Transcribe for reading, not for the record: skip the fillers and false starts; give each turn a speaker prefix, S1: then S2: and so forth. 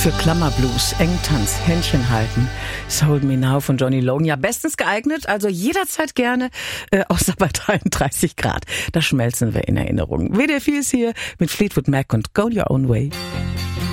S1: Für Klammerblues, Engtanz, Händchen halten, Hold Me Now von Johnny Logan. Ja, bestens geeignet, also jederzeit gerne, außer bei 33 Grad. Da schmelzen wir in Erinnerung. WDR 4 ist hier mit Fleetwood Mac und Go Your Own Way.